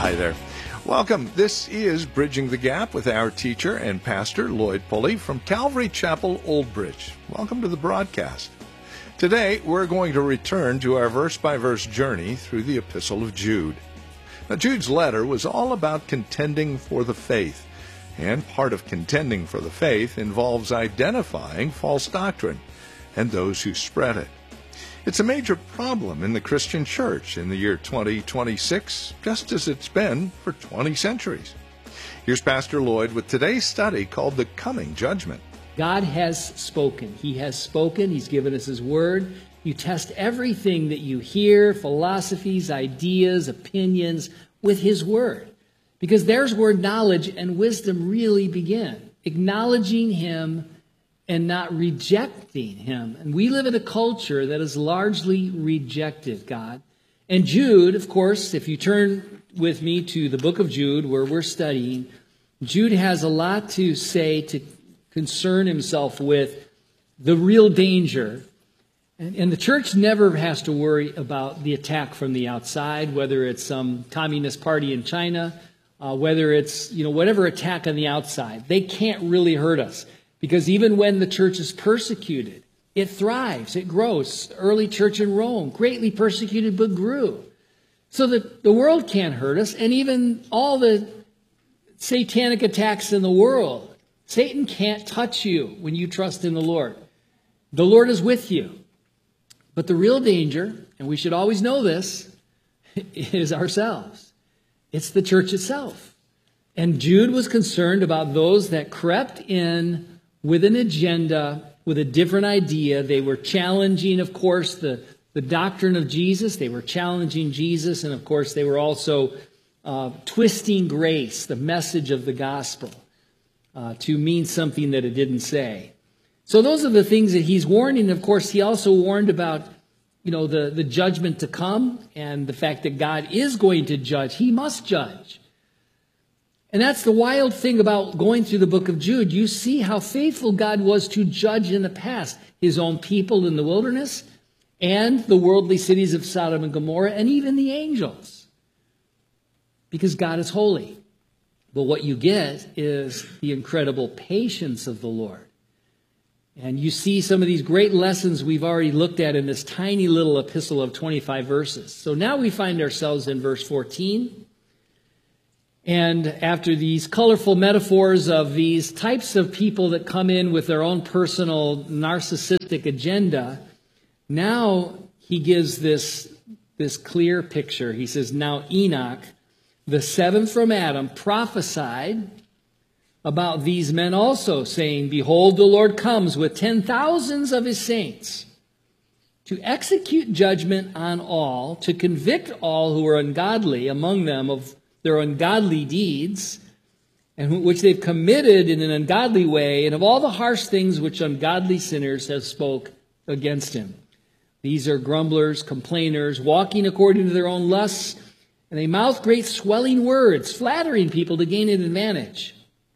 Hi there. Welcome. This is Bridging the Gap with our teacher and pastor, Lloyd Pulley, from Calvary Chapel, Old Bridge. Welcome to the broadcast. Today, we're going to return to our verse-by-verse journey through the Epistle of Jude. Now, Jude's letter was all about contending for the faith, and part of contending for the faith involves identifying false doctrine and those who spread it. It's a major problem in the Christian church in the year 2026, just as it's been for 20 centuries. Here's Pastor Lloyd with today's study called The Coming Judgment. God has spoken. He has spoken. He's given us His Word. You test everything that you hear, philosophies, ideas, opinions, with His Word. Because there's where knowledge and wisdom really begin. Acknowledging Him and not rejecting Him. And we live in a culture that has largely rejected God. And Jude, of course, if you turn with me to the book of Jude, where we're studying, Jude has a lot to say, to concern himself with the real danger. And the church never has to worry about the attack from the outside, whether it's some communist party in China, whether it's, whatever attack on the outside. They can't really hurt us. Because even when the church is persecuted, it thrives, it grows. Early church in Rome, greatly persecuted but grew. So that the world can't hurt us, and even all the satanic attacks in the world, Satan can't touch you when you trust in the Lord. The Lord is with you. But the real danger, and we should always know this, is ourselves. It's the church itself. And Jude was concerned about those that crept in with an agenda, with a different idea. They were challenging, of course, the doctrine of Jesus. They were challenging Jesus. And, of course, they were also twisting grace, the message of the gospel, to mean something that it didn't say. So those are the things that he's warning. Of course, he also warned about, the judgment to come and the fact that God is going to judge. He must judge. And that's the wild thing about going through the book of Jude. You see how faithful God was to judge in the past His own people in the wilderness and the worldly cities of Sodom and Gomorrah and even the angels. Because God is holy. But what you get is the incredible patience of the Lord. And you see some of these great lessons we've already looked at in this tiny little epistle of 25 verses. So now we find ourselves in verse 14. And after these colorful metaphors of these types of people that come in with their own personal narcissistic agenda, now he gives this clear picture. He says, "Now Enoch, the seventh from Adam, prophesied about these men also, saying, Behold, the Lord comes with 10,000s of His saints to execute judgment on all, to convict all who are ungodly among them of their ungodly deeds, and which they've committed in an ungodly way, and of all the harsh things which ungodly sinners have spoke against Him. These are grumblers, complainers, walking according to their own lusts, and they mouth great swelling words, flattering people to gain an advantage.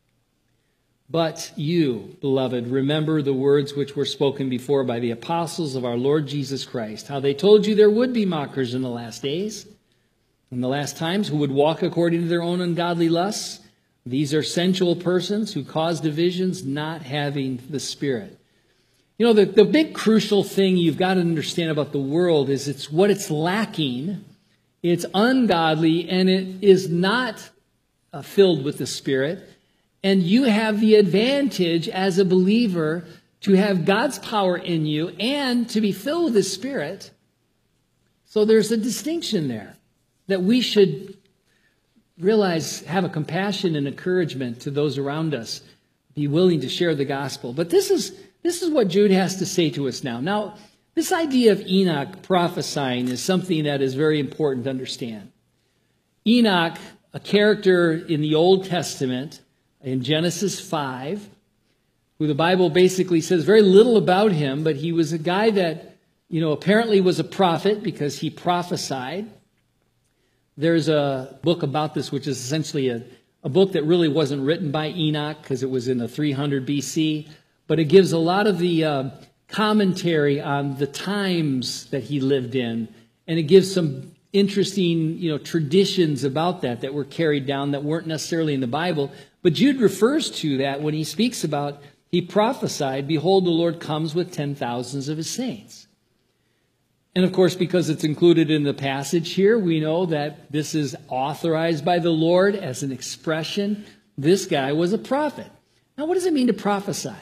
But you, beloved, remember the words which were spoken before by the apostles of our Lord Jesus Christ, how they told you there would be mockers in the last days, in the last times, who would walk according to their own ungodly lusts. These are sensual persons who cause divisions, not having the Spirit." The big crucial thing you've got to understand about the world is it's what it's lacking. It's ungodly, and it is not filled with the Spirit. And you have the advantage as a believer to have God's power in you and to be filled with His Spirit. So there's a distinction there that we should realize, have a compassion and encouragement to those around us, be willing to share the gospel. But this is what Jude has to say to us now. Now, this idea of Enoch prophesying is something that is very important to understand. Enoch, a character in the Old Testament, in Genesis 5, who the Bible basically says very little about him, but he was a guy that, apparently was a prophet because he prophesied. There's a book about this, which is essentially a book that really wasn't written by Enoch because it was in the 300 BC, but it gives a lot of the commentary on the times that he lived in, and it gives some interesting, traditions about that were carried down that weren't necessarily in the Bible. But Jude refers to that when he speaks about, he prophesied, behold, the Lord comes with 10,000s of his saints. And of course, because it's included in the passage here, we know that this is authorized by the Lord as an expression. This guy was a prophet. Now, what does it mean to prophesy?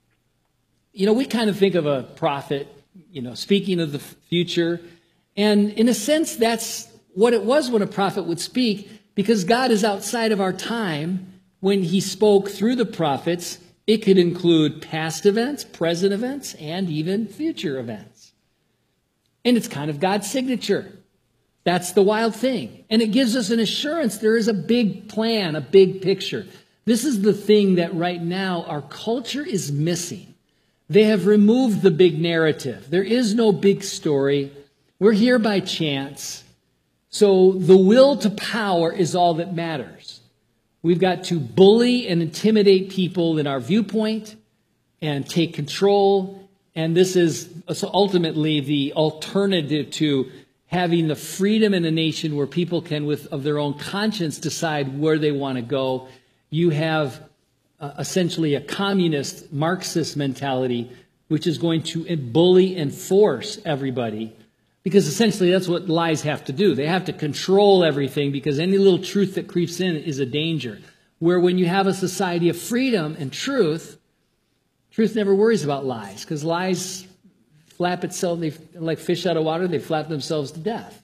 We kind of think of a prophet, speaking of the future. And in a sense, that's what it was when a prophet would speak, because God is outside of our time. When he spoke through the prophets, it could include past events, present events, and even future events. And it's kind of God's signature. That's the wild thing. And it gives us an assurance there is a big plan, a big picture. This is the thing that right now our culture is missing. They have removed the big narrative. There is no big story. We're here by chance. So the will to power is all that matters. We've got to bully and intimidate people in our viewpoint and take control. And this is ultimately the alternative to having the freedom in a nation where people can, of their own conscience, decide where they want to go. You have essentially a communist Marxist mentality, which is going to bully and force everybody, because essentially that's what lies have to do. They have to control everything, because any little truth that creeps in is a danger. Where when you have a society of freedom and truth never worries about lies, because lies flap itself, like fish out of water, they flap themselves to death.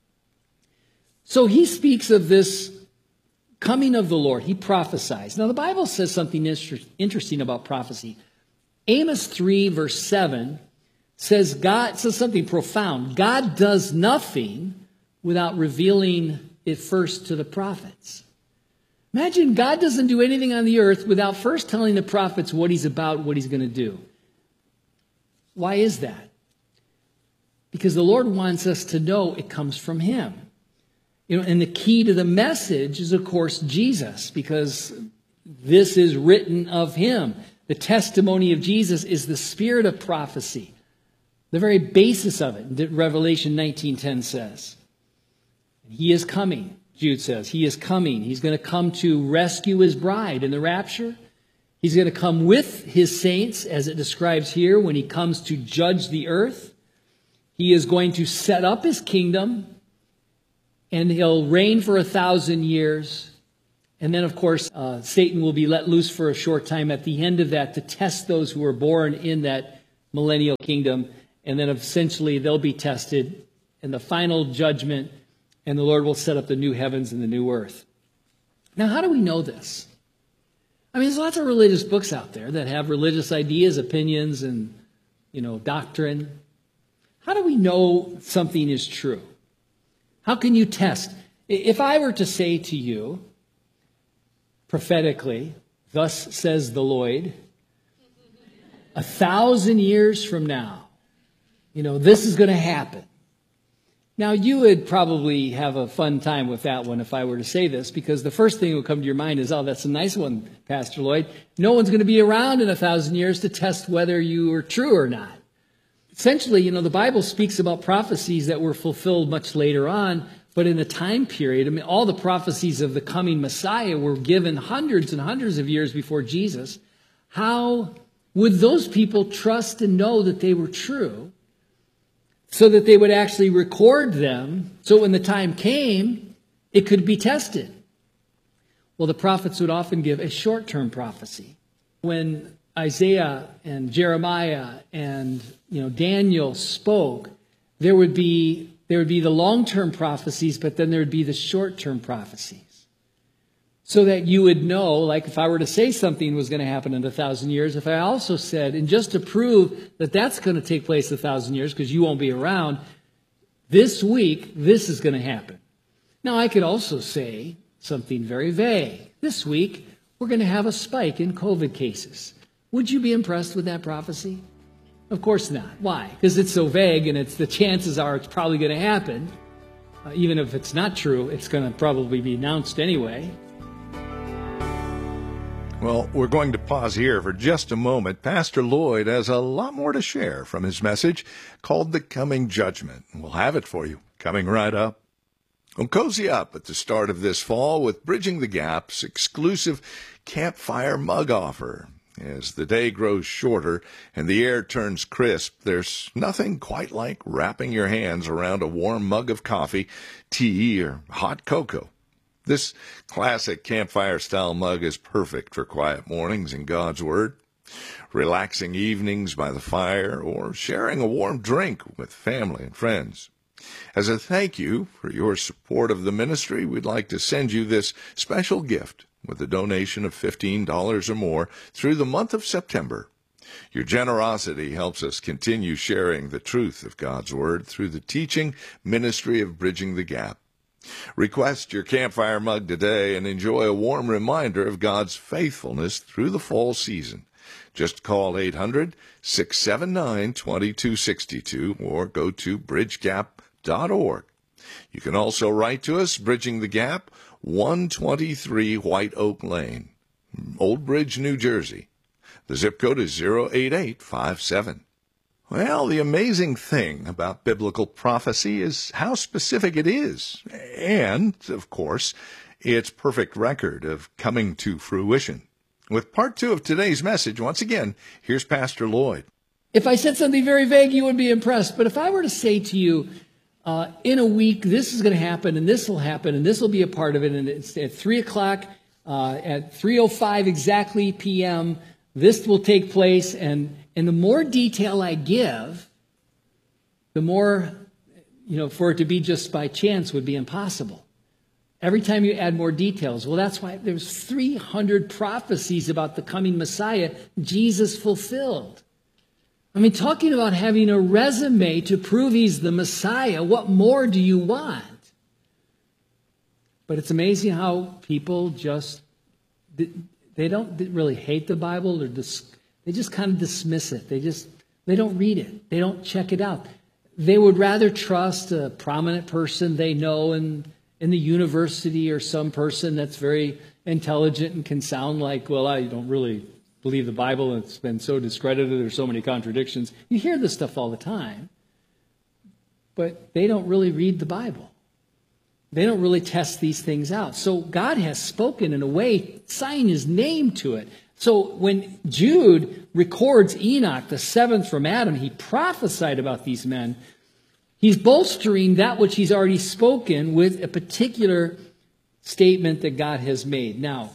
So he speaks of this coming of the Lord. He prophesies. Now the Bible says something interesting about prophecy. Amos 3 verse 7 says something profound. God does nothing without revealing it first to the prophets. Imagine God doesn't do anything on the earth without first telling the prophets what he's about, what he's going to do. Why is that? Because the Lord wants us to know it comes from him. And the key to the message is, of course, Jesus, because this is written of him. The testimony of Jesus is the spirit of prophecy, the very basis of it. Revelation 19:10 says, he is coming. Jude says, he is coming. He's going to come to rescue his bride in the rapture. He's going to come with his saints, as it describes here, when he comes to judge the earth. He is going to set up his kingdom, and he'll reign for 1,000 years. And then, of course, Satan will be let loose for a short time at the end of that to test those who are born in that millennial kingdom. And then essentially they'll be tested in the final judgment, and the Lord will set up the new heavens and the new earth. Now, how do we know this? I mean, there's lots of religious books out there that have religious ideas, opinions, and, doctrine. How do we know something is true? How can you test? If I were to say to you, prophetically, thus says the Lord, 1,000 years from now, this is going to happen. Now, you would probably have a fun time with that one if I were to say this, because the first thing that would come to your mind is, oh, that's a nice one, Pastor Lloyd. No one's going to be around in 1,000 years to test whether you are true or not. Essentially, the Bible speaks about prophecies that were fulfilled much later on, but in a time period, all the prophecies of the coming Messiah were given hundreds and hundreds of years before Jesus. How would those people trust and know that they were true, so that they would actually record them, so when the time came, it could be tested? Well, the prophets would often give a short-term prophecy. When Isaiah and Jeremiah and Daniel spoke, there would be the long-term prophecies, but then there would be the short-term prophecies. So that you would know, like if I were to say something was going to happen in 1,000 years, if I also said, and just to prove that that's going to take place 1,000 years, because you won't be around, this week, this is going to happen. Now, I could also say something very vague. This week, we're going to have a spike in COVID cases. Would you be impressed with that prophecy? Of course not. Why? Because it's so vague, and the chances are it's probably going to happen. Even if it's not true, it's going to probably be announced anyway. Well, we're going to pause here for just a moment. Pastor Lloyd has a lot more to share from his message called The Coming Judgment. We'll have it for you coming right up. Well, cozy up at the start of this fall with Bridging the Gap's exclusive campfire mug offer. As the day grows shorter and the air turns crisp, there's nothing quite like wrapping your hands around a warm mug of coffee, tea, or hot cocoa. This classic campfire-style mug is perfect for quiet mornings in God's Word, relaxing evenings by the fire, or sharing a warm drink with family and friends. As a thank you for your support of the ministry, we'd like to send you this special gift with a donation of $15 or more through the month of September. Your generosity helps us continue sharing the truth of God's Word through the teaching ministry of Bridging the Gap. Request your campfire mug today and enjoy a warm reminder of God's faithfulness through the fall season. Just call 800-679-2262 or go to bridgegap.org. You can also write to us, Bridging the Gap, 123 White Oak Lane, Old Bridge, New Jersey. The zip code is 08857. Well, the amazing thing about biblical prophecy is how specific it is, and, of course, its perfect record of coming to fruition. With part 2 of today's message, once again, here's Pastor Lloyd. If I said something very vague, you would be impressed. But if I were to say to you, in a week, this is going to happen, and this will happen, and this will be a part of it, and it's at 3 o'clock, at 3:05 exactly p.m., this will take place, and the more detail I give, the more, for it to be just by chance would be impossible. Every time you add more details, well, that's why there's 300 prophecies about the coming Messiah Jesus fulfilled. I mean, talking about having a resume to prove he's the Messiah, what more do you want? But it's amazing how people just, they don't really hate the Bible, or they just kind of dismiss it. They don't read it. They don't check it out. They would rather trust a prominent person they know in the university, or some person that's very intelligent and can sound like, well, I don't really believe the Bible, and it's been so discredited, there's so many contradictions. You hear this stuff all the time, but they don't really read the Bible. They don't really test these things out. So God has spoken in a way, signing his name to it. So when Jude records Enoch, the seventh from Adam, he prophesied about these men. He's bolstering that which he's already spoken with a particular statement that God has made. Now,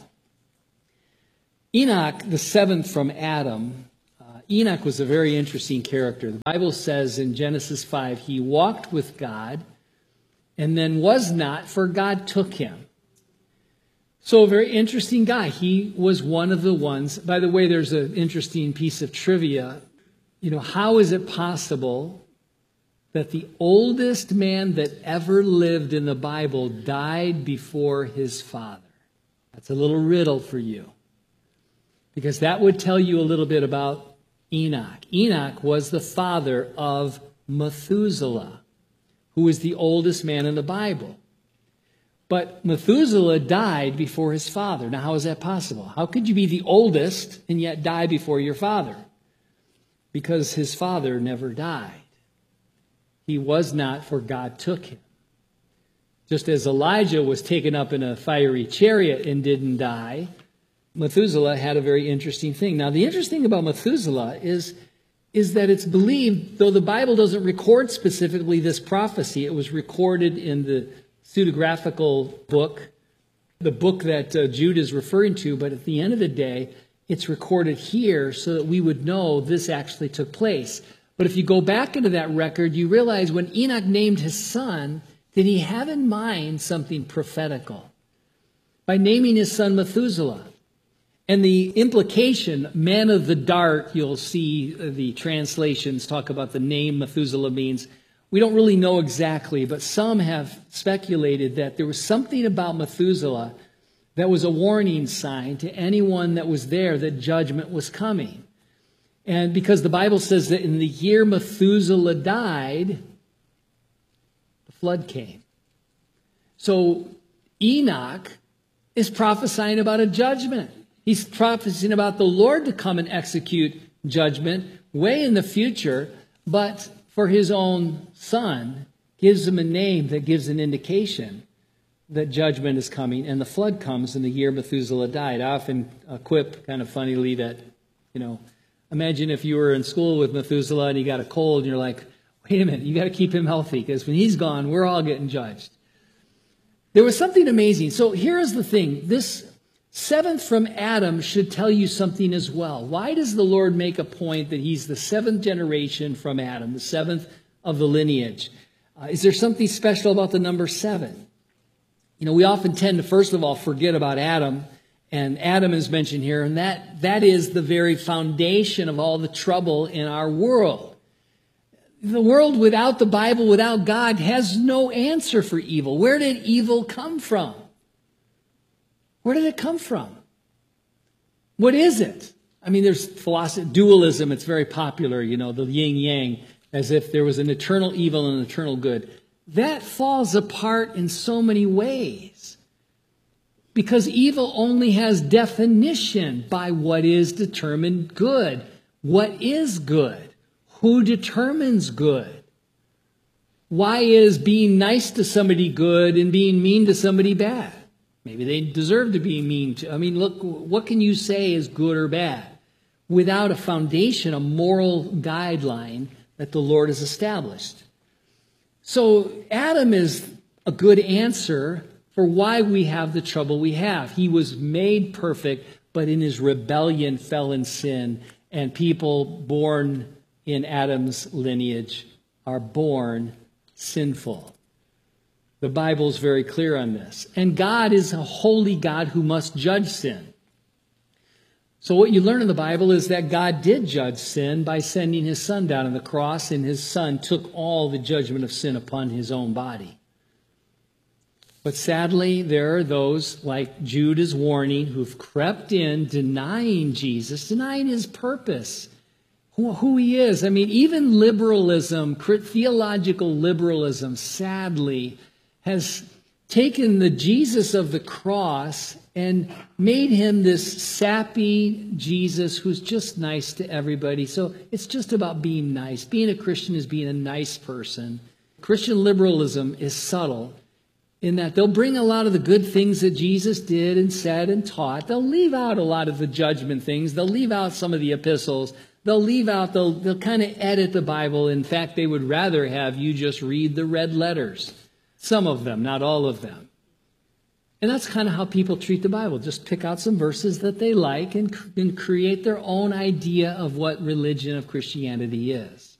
Enoch, the seventh from Adam, Enoch was a very interesting character. The Bible says in Genesis 5, he walked with God and then was not, for God took him. So a very interesting guy. He was one of the ones. By the way, there's an interesting piece of trivia. How is it possible that the oldest man that ever lived in the Bible died before his father? That's a little riddle for you, because that would tell you a little bit about Enoch. Enoch was the father of Methuselah, who is the oldest man in the Bible. But Methuselah died before his father. Now, how is that possible? How could you be the oldest and yet die before your father? Because his father never died. He was not, for God took him. Just as Elijah was taken up in a fiery chariot and didn't die, Methuselah had a very interesting thing. Now, the interesting thing about Methuselah is that it's believed, though the Bible doesn't record specifically this prophecy, it was recorded in the pseudographical book, the book that Jude is referring to, but at the end of the day, it's recorded here so that we would know this actually took place. But if you go back into that record, you realize when Enoch named his son, did he have in mind something prophetical? By naming his son Methuselah. And the implication, man of the dart, you'll see the translations talk about the name Methuselah means. We don't really know exactly, but some have speculated that there was something about Methuselah that was a warning sign to anyone that was there that judgment was coming. And because the Bible says that in the year Methuselah died, the flood came. So Enoch is prophesying about a judgment. He's prophesying about the Lord to come and execute judgment way in the future, but for his own son, gives him a name that gives an indication that judgment is coming, and the flood comes in the year Methuselah died. I often quip kind of funnily that, imagine if you were in school with Methuselah and you got a cold and you're like, wait a minute, you got to keep him healthy because when he's gone, we're all getting judged. There was something amazing. So here's the thing. This seventh from Adam should tell you something as well. Why does the Lord make a point that he's the seventh generation from Adam, the seventh of the lineage? Is there something special about the number 7? We often tend to, first of all, forget about Adam. And Adam is mentioned here. And that is the very foundation of all the trouble in our world. The world without the Bible, without God, has no answer for evil. Where did evil come from? Where did it come from? What is it? I mean, there's philosophy, dualism. It's very popular, the yin-yang, as if there was an eternal evil and an eternal good. That falls apart in so many ways. Because evil only has definition by what is determined good. What is good? Who determines good? Why is being nice to somebody good and being mean to somebody bad? Maybe they deserve to be mean to. Look, what can you say is good or bad without a foundation, a moral guideline that the Lord has established? So Adam is a good answer for why we have the trouble we have. He was made perfect, but in his rebellion fell in sin, and people born in Adam's lineage are born sinful. The Bible is very clear on this. And God is a holy God who must judge sin. So what you learn in the Bible is that God did judge sin by sending his son down on the cross, and his son took all the judgment of sin upon his own body. But sadly, there are those, like Jude is warning, who've crept in, denying Jesus, denying his purpose, who he is. Even liberalism, theological liberalism, sadly, has taken the Jesus of the cross and made him this sappy Jesus who's just nice to everybody. So it's just about being nice. Being a Christian is being a nice person. Christian liberalism is subtle in that they'll bring a lot of the good things that Jesus did and said and taught. They'll leave out a lot of the judgment things. They'll leave out some of the epistles. They'll kind of edit the Bible. In fact, they would rather have you just read the red letters. Some of them, not all of them. And that's kind of how people treat the Bible. Just pick out some verses that they like and create their own idea of what religion of Christianity is.